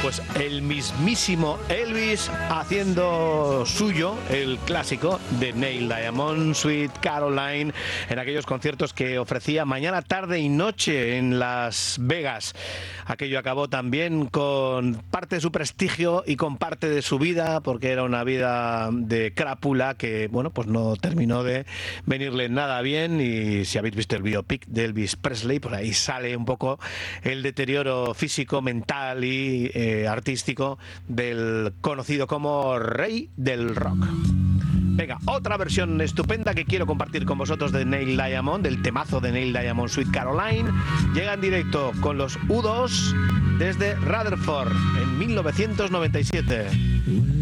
pues el mismísimo Elvis haciendo suyo el clásico de Neil Diamond, Sweet Caroline, en aquellos conciertos que ofrecía mañana, tarde y noche en Las Vegas. Aquello acabó también con parte de su prestigio y con parte de su vida, porque era una vida de crápula que, bueno, pues no terminó de venirle nada bien. Y si habéis visto el biopic de Elvis Presley, por ahí sale un poco el deterioro físico, mental y artístico del conocido como Rey del Rock. Venga, otra versión estupenda que quiero compartir con vosotros de Neil Diamond, del temazo de Neil Diamond, Sweet Caroline. Llega en directo con los U2 desde Rutherford en 1997.